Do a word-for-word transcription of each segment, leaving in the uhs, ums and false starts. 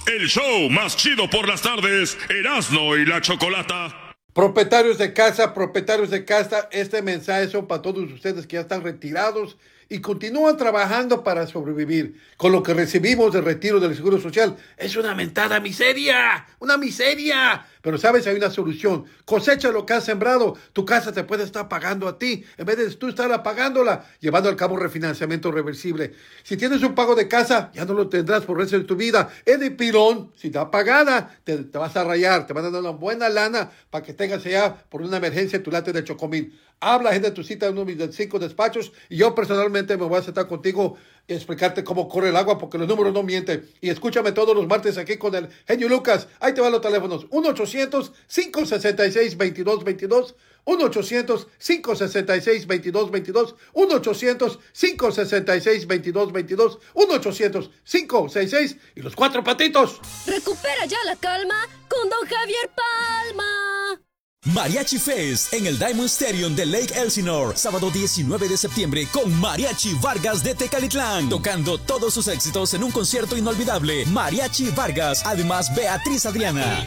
El show más chido por las tardes, Erasmo y la Chocolata. Propietarios de casa, propietarios de casa, este mensaje son para todos ustedes que ya están retirados y continúan trabajando para sobrevivir. Con lo que recibimos de retiro del Seguro Social es una mentada miseria, una miseria. Pero sabes, hay una solución. Cosecha lo que has sembrado. Tu casa te puede estar pagando a ti en vez de tú estar pagándola, llevando al cabo refinanciamiento reversible. Si tienes un pago de casa, ya no lo tendrás por el resto de tu vida. Es de pilón. Si está pagada, te, te vas a rayar. Te van a dar una buena lana para que tengas allá por una emergencia tu late de Chocomil. Habla, agenda tu cita en uno de mis cinco despachos y yo personalmente me voy a sentar contigo y explicarte cómo corre el agua porque los números no mienten. Y escúchame todos los martes aquí con el genio Lucas. Ahí te van los teléfonos. uno ochocientos, cinco sesenta y seis, veintidós veintidós. uno ochocientos, cinco sesenta y seis, veintidós veintidós. uno ochocientos, cinco sesenta y seis, veintidós veintidós. uno ochocientos, cinco sesenta y seis y los cuatro patitos. Recupera ya la calma con Don Javier Palma. Mariachi Fest en el Diamond Stadium de Lake Elsinore, sábado diecinueve de septiembre con Mariachi Vargas de Tecalitlán, tocando todos sus éxitos en un concierto inolvidable. Mariachi Vargas, además Beatriz Adriana,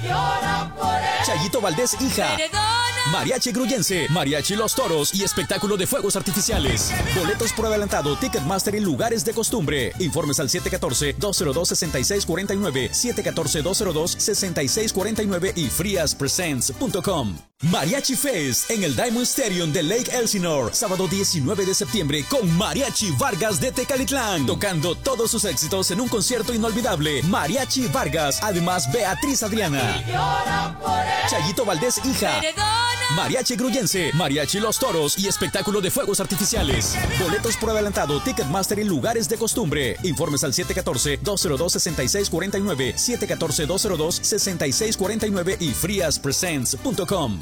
Chayito Valdés hija, Mariachi Gruyense, Mariachi Los Toros y espectáculo de fuegos artificiales. Boletos por adelantado, Ticketmaster y lugares de costumbre. Informes al siete uno cuatro, dos cero dos, seis seis cuatro nueve, siete uno cuatro, dos cero dos, seis seis cuatro nueve y frias presents punto com. Mariachi Fest en el Diamond Stadium de Lake Elsinore, sábado diecinueve de septiembre con Mariachi Vargas de Tecalitlán, tocando todos sus éxitos en un concierto inolvidable. Mariachi Vargas, además Beatriz Adriana, Chayito Valdés hija, Mariachi Gruyense, Mariachi Los Toros y espectáculo de fuegos artificiales. Boletos por adelantado, Ticketmaster y lugares de costumbre. Informes al siete uno cuatro, dos cero dos, seis seis cuatro nueve, siete uno cuatro, dos cero dos, seis seis cuatro nueve y frias presents punto com.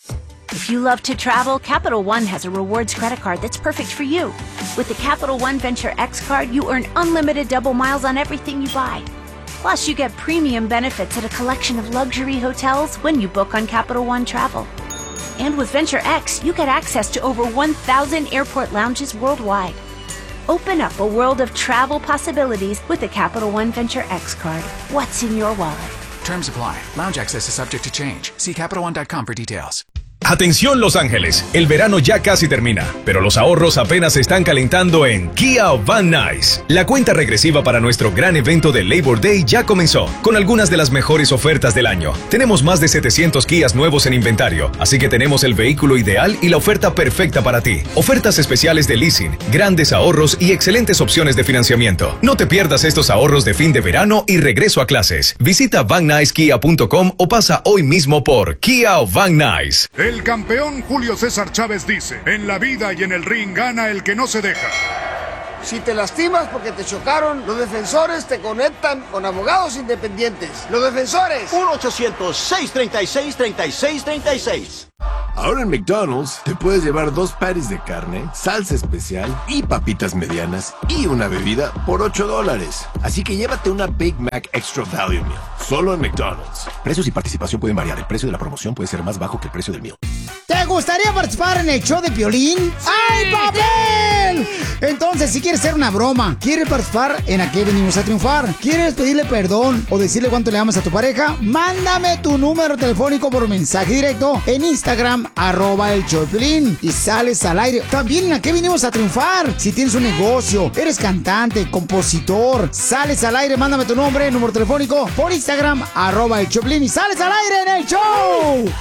If you love to travel, Capital One has a rewards credit card that's perfect for you. With the Capital One Venture X card, you earn unlimited double miles on everything you buy. Plus, you get premium benefits at a collection of luxury hotels when you book on Capital One Travel. And with Venture X, you get access to over one thousand airport lounges worldwide. Open up a world of travel possibilities with the Capital One Venture X card. What's in your wallet? Terms apply. Lounge access is subject to change. See Capital One dot com for details. Atención Los Ángeles, el verano ya casi termina, pero los ahorros apenas se están calentando en Kia Van Nuys. La cuenta regresiva para nuestro gran evento de Labor Day ya comenzó, con algunas de las mejores ofertas del año. Tenemos más de setecientos Kias nuevos en inventario, así que tenemos el vehículo ideal y la oferta perfecta para ti. Ofertas especiales de leasing, grandes ahorros y excelentes opciones de financiamiento. No te pierdas estos ahorros de fin de verano y regreso a clases. Visita van nuys kia punto com o pasa hoy mismo por Kia Van Nuys. El campeón Julio César Chávez dice, en la vida y en el ring gana el que no se deja. Si te lastimas porque te chocaron, los defensores te conectan con abogados independientes. Los defensores. uno ochocientos, seiscientos treinta y seis, treinta y seis treinta y seis. Ahora en McDonald's te puedes llevar dos patties de carne, salsa especial y papitas medianas y una bebida por ocho dólares. Así que llévate una Big Mac Extra Value Meal, solo en McDonald's. Precios y participación pueden variar. El precio de la promoción puede ser más bajo que el precio del meal. ¿Te gustaría participar en el show de Piolín? ¡Sí! ¡Ay, papel! Entonces, si quieres hacer una broma, quieres participar en Aquí Venimos a Triunfar, quieres pedirle perdón o decirle cuánto le amas a tu pareja, mándame tu número telefónico por mensaje directo en Instagram, arroba el show de Piolín, y sales al aire. También en Aquí Venimos a Triunfar. Si tienes un negocio, eres cantante, compositor, sales al aire, mándame tu nombre, número telefónico por Instagram, arroba el show de Piolín, y sales al aire en el show.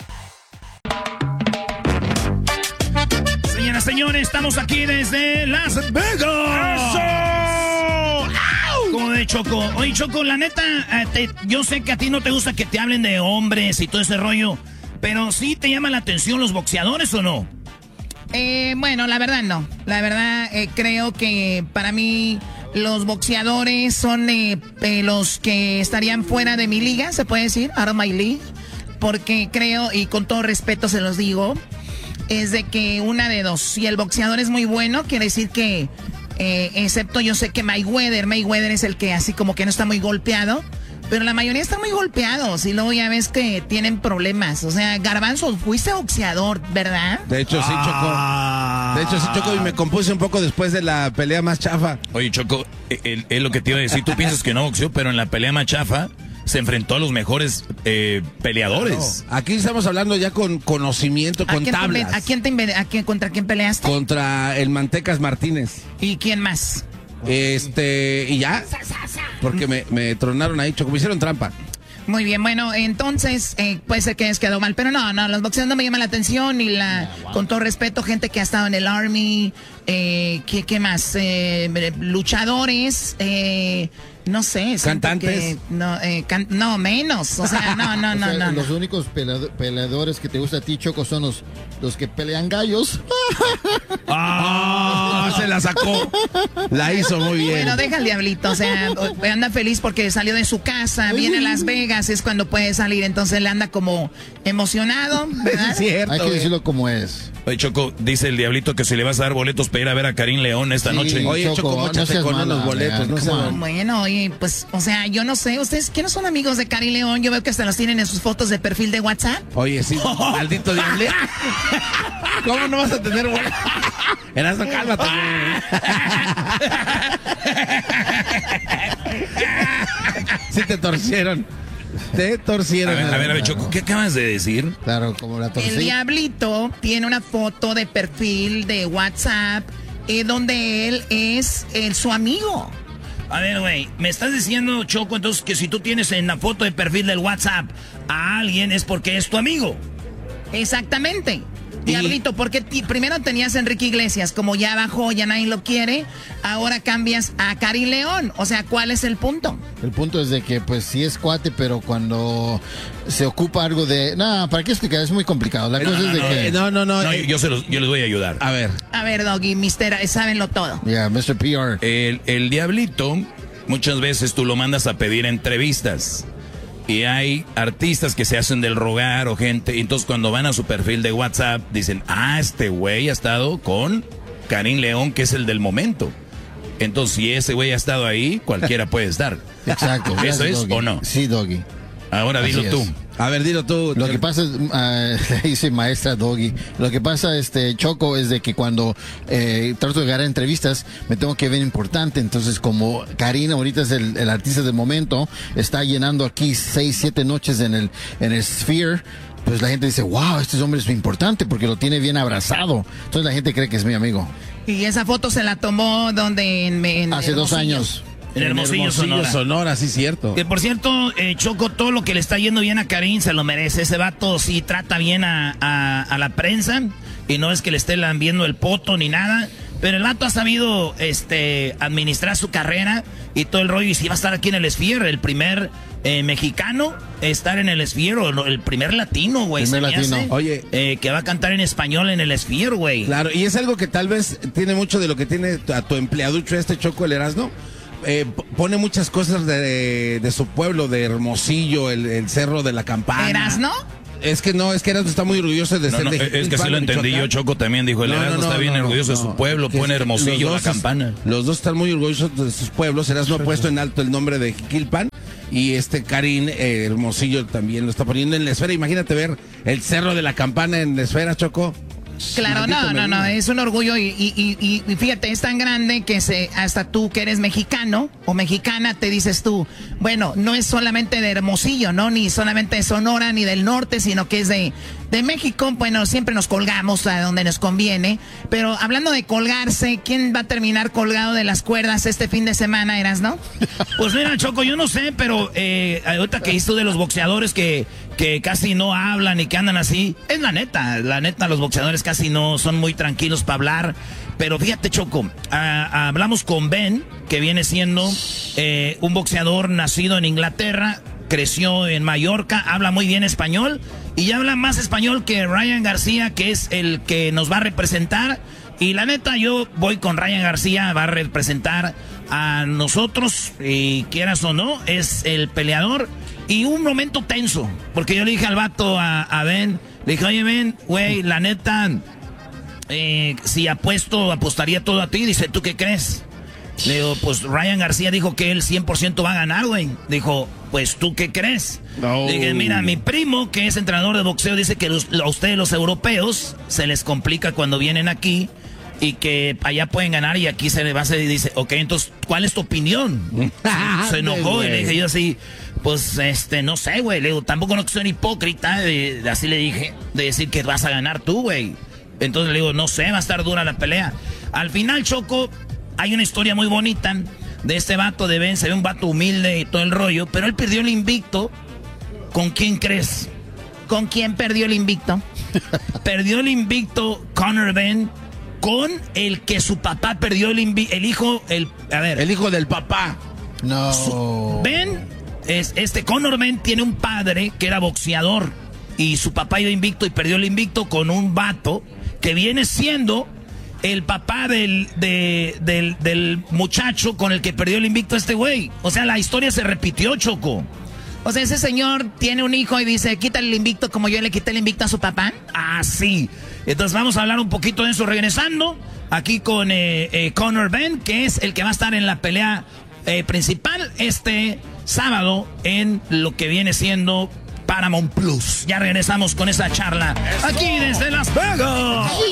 Señoras, señores, estamos aquí desde Las Vegas. ¡Eso! Como de Choco. Oye, Choco, la neta, eh, te, yo sé que a ti no te gusta que te hablen de hombres y todo ese rollo, pero ¿sí te llama la atención los boxeadores o no? Eh, bueno, la verdad no. La verdad eh, creo que para mí los boxeadores son eh, eh, los que estarían fuera de mi liga, se puede decir, out of my league, porque creo, y con todo respeto se los digo, es de que una de dos, si el boxeador es muy bueno, quiere decir que, eh, excepto yo sé que Mayweather, Mayweather es el que así como que no está muy golpeado, pero la mayoría están muy golpeados y luego ya ves que tienen problemas. O sea, Garbanzo, fuiste boxeador, ¿verdad? De hecho, sí, Choco. De hecho, sí, Choco, y me compuse un poco después de la pelea más chafa. Oye, Choco, es lo que te iba a decir. Tú piensas que no boxeó, pero en la pelea más chafa se enfrentó a los mejores eh, peleadores. No, aquí estamos hablando ya con conocimiento, con ¿A tablas. Te, ¿A quién te a quién, contra quién peleaste? Contra el Mantecas Martínez. ¿Y quién más? Este, y ya. Porque me, me tronaron ahí, Choco, me hicieron trampa. Muy bien, bueno, entonces eh, puede ser que hayas quedado mal, pero no, no, los boxeadores no me llaman la atención y la, con todo respeto, gente que ha estado en el Army, eh, ¿qué, qué más? Eh, luchadores, eh, no sé. ¿Cantantes? Que, no, eh, can, no, menos, o sea, no, no, o no, sea, no. Los no. únicos peleado, peleadores que te gusta a ti, Choco, son los, los que pelean gallos. ¡Ah! Se la sacó. La hizo muy bien. Bueno, deja al diablito, o sea, anda feliz porque salió de su casa, viene a Las Vegas, es cuando puede salir, entonces le anda como emocionado, ¿verdad? Es cierto. Hay que decirlo como es. Oye, Choco, dice el diablito que si le vas a dar boletos para ir a ver a Karim León esta sí, noche. Oye, Choco, Choco móchate no con mala, los boletos. No no, bueno, oye, pues, o sea, yo no sé, ¿ustedes quiénes son amigos de Karim León? Yo veo que hasta los tienen en sus fotos de perfil de WhatsApp. Oye, sí, maldito diablo. ¿Cómo no vas a tener boletos? Erasmo, cálmate. Sí te torcieron. Te torcieron. A ver, a ver, a ver, Choco, ¿qué acabas de decir? Claro, como la torcí. El diablito tiene una foto de perfil de WhatsApp eh, donde él es eh, su amigo. A ver, güey, me estás diciendo, Choco, entonces que si tú tienes en la foto de perfil del WhatsApp a alguien es porque es tu amigo. Exactamente. Diablito, porque primero tenías a Enrique Iglesias, como ya bajó, ya nadie lo quiere, ahora cambias a Karim León. O sea, ¿cuál es el punto? El punto es de que, pues, sí es cuate, pero cuando se ocupa algo de... No, ¿para qué explicar? Es muy complicado. La no, cosa no, es de no, que... No, no, no. no eh, yo, se los, yo les voy a ayudar. A ver. A ver, Doggy, mister, sábenlo todo. Ya, yeah, mister P R. El, el diablito, muchas veces tú lo mandas a pedir entrevistas. Y hay artistas que se hacen del rogar o gente. Y entonces cuando van a su perfil de WhatsApp dicen, ah, este güey ha estado con Karim León, que es el del momento. Entonces si ese güey ha estado ahí, cualquiera puede estar. Exacto. ¿Eso es Doggy. o no? Sí, Doggy. Ahora dilo tú. A ver, dilo tú. Lo que pasa es, uh, dice maestra Doggy, lo que pasa, este, Choco, es de que cuando eh, trato de ganar entrevistas, me tengo que ver importante. Entonces, como Karim ahorita es el, el artista del momento, está llenando aquí seis, siete noches en el, en el Sphere, pues la gente dice, wow, este hombre es muy importante porque lo tiene bien abrazado. Entonces la gente cree que es mi amigo. Y esa foto se la tomó donde en, en hace dos años. En Hermosillo, Hermosillo Sonora. Sonora, sí, cierto. Que por cierto, eh, Choco, todo lo que le está yendo bien a Karim se lo merece. Ese vato sí trata bien a, a, a la prensa. Y no es que le esté lambiendo el poto ni nada. Pero el vato ha sabido este, administrar su carrera y todo el rollo. Y sí va a estar aquí en el Sphere, el primer eh, mexicano estar en el Sphere, o el primer latino, güey. Primer latino. Hace, Oye. Eh, que va a cantar en español en el Sphere, güey. Claro, y es algo que tal vez tiene mucho de lo que tiene a tu empleaducho este Choco, el Erasmo. Eh, pone muchas cosas de, de su pueblo, de Hermosillo, el, el Cerro de la Campana. ¿Erasmo? Es que no, es que Erasmo está muy orgulloso de no, ser no, de Es que sí lo entendí yo, Choco también dijo, el no, Erasmo no, no, está bien no, orgulloso no, de su pueblo, que pone Hermosillo la es, campana. Los dos están muy orgullosos de sus pueblos, Erasmo ha puesto en alto el nombre de Jiquilpan y este Karim eh, Hermosillo también lo está poniendo en la esfera. Imagínate ver el Cerro de la Campana en la esfera, Choco. Claro, no, no, no, es un orgullo y, y, y, y fíjate, es tan grande que se, hasta tú que eres mexicano o mexicana te dices tú, bueno, no es solamente de Hermosillo, ¿no? Ni solamente de Sonora ni del norte, sino que es de, de México. Bueno, siempre nos colgamos a donde nos conviene, pero hablando de colgarse, ¿quién va a terminar colgado de las cuerdas este fin de semana, Eras, no? Pues mira, Choco, yo no sé, pero eh, ahorita que hizo de los boxeadores que, que casi no hablan y que andan así, es la neta, la neta, los boxeadores casi no son muy tranquilos para hablar. Pero fíjate, Choco, a, a, hablamos con Ben, que viene siendo eh, un boxeador nacido en Inglaterra, creció en Mallorca, habla muy bien español y ya habla más español que Ryan García, que es el que nos va a representar. Y la neta, yo voy con Ryan García, va a representar a nosotros, y quieras o no, es el peleador. Y un momento tenso, porque yo le dije al vato, a, a Ben, le dije, oye Ben, güey, la neta, eh, si apuesto, apostaría todo a ti. Dice, ¿tú qué crees? Le digo, pues Ryan García dijo que él cien por ciento va a ganar, güey. Dijo, pues ¿tú qué crees? No. Le dije, mira, mi primo, que es entrenador de boxeo, dice que los, a ustedes los europeos se les complica cuando vienen aquí. y que allá pueden ganar y aquí se le va a hacer y dice, ok, entonces, ¿cuál es tu opinión? Se enojó y le dije yo así, pues, este, no sé, güey, le digo, tampoco no soy hipócrita, de, de, así le dije, de decir que vas a ganar tú, güey. Entonces le digo, no sé, va a estar dura la pelea. Al final, Choco, hay una historia muy bonita de este vato de Ben, se ve un vato humilde y todo el rollo, pero él perdió el invicto. ¿Con quién crees? ¿Con quién perdió el invicto? Perdió el invicto Conor Ben con el que su papá perdió el invicto, el hijo, el, a ver. El hijo del papá. No. Su, Ben, es, este Conor Ben tiene un padre que era boxeador y su papá iba invicto y perdió el invicto con un vato que viene siendo el papá del, de, del, del muchacho con el que perdió el invicto este güey. O sea, la historia se repitió, Choco. O sea, ese señor tiene un hijo y dice, quítale el invicto como yo le quité el invicto a su papá. Ah, sí. Entonces vamos a hablar un poquito de eso regresando. Aquí con eh, eh, Conor Ben, que es el que va a estar en la pelea eh, principal este sábado en lo que viene siendo Paramount Plus. Ya regresamos con esa charla aquí desde Las Vegas.